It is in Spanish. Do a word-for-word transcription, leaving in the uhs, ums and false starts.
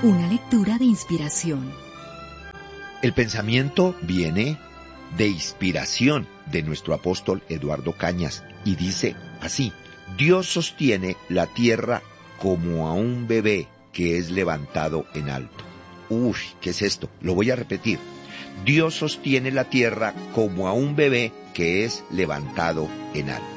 Una lectura de inspiración. El pensamiento viene de inspiración de nuestro apóstol Eduardo Cañas y dice así: Dios sostiene la tierra como a un bebé que es levantado en alto. Uy, ¿qué es esto? Lo voy a repetir. Dios sostiene la tierra como a un bebé que es levantado en alto.